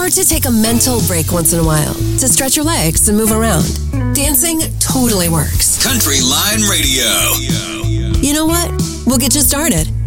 or to take a mental break once in a while to stretch your legs and move around. Dancing totally works. Country Line Radio. You know what? We'll get you started.